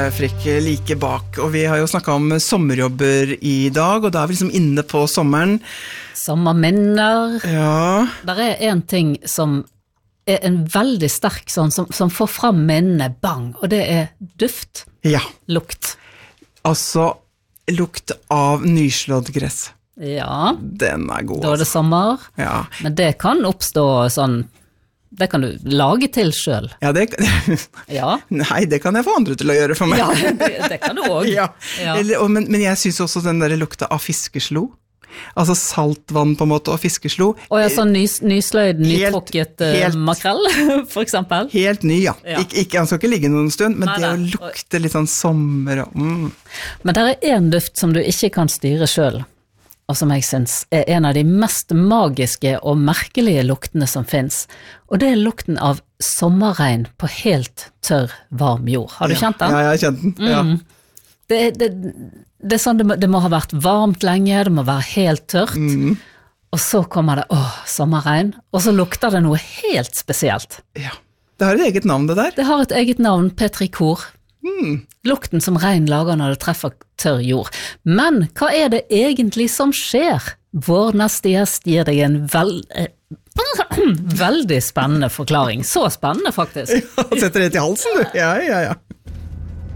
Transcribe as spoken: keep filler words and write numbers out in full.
Frikk, like bak. Og vi har jo snakket om sommerjobber i dag, og da er vi liksom inne på sommeren. Sommerminner. Ja. Der er en ting som er en veldig sterk sånn, som, som får fram minnene, bang, og det er duft. Ja. Lukt. Altså, lukt av nyslått gress. Ja. Den er god. Da er det sommer. Ja. Men det kan oppstå sånn, det kan du lage til selv. Ja, det Ja. Nei, det kan jeg få andre til å gjøre for meg. Ja, det, det kan du også. Ja. Ja. Eller, og, men, men jeg synes også den der lukta av fiskeslo. Altså saltvann på en måte, og fiskeslo. Og ja, sånn nys, nysløyd, Helt- nytråkket uh, helt- makrell, for eksempel. Helt ny, ja. Ja. Ik ikke, han skal ikke ligge noen stund, men Nei, det å nei. lukte litt sånn sommer og... Mm. Men der er en duft som du ikke kan styre selv, og som jeg synes er en av de mest magiske og merkelige luktene som finnes. Og det er lukten av sommerregn på helt tørr, varm jord. Har du Ja. kjent den? Ja, jeg har kjent den. Ja. Mm. Det, det, det er sånn, det må, det må ha vært varmt lenge, det må være helt tørt, Mm. og så kommer det, åh, sommerregn, og så lukter det noe helt spesielt. Ja. Det har et eget navn, det der. Det har et eget navn, petrikor. Mm. Lukten som regn lager når det treffer tørr jord. Men hva er det egentlig som skjer? Vår neste gjest gir deg en vel, eh, veldig spennende forklaring. Så spennende faktisk. Ja, setter det til halsen, du. Ja, ja, ja.